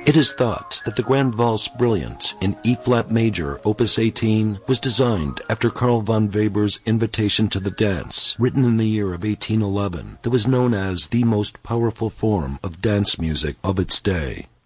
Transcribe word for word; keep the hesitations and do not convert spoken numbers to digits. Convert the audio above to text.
It is thought that the Grand Valse Brilliant in E-flat major, opus eighteen, was designed after Karl von Weber's Invitation to the Dance, written in the year of eighteen eleven, that was known as the most powerful form of dance music of its day.